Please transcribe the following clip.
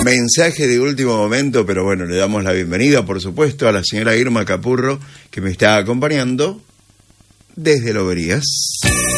mensaje de último momento, pero bueno, le damos la bienvenida, por supuesto, a la señora Irma Capurro, que me está acompañando desde Loberías.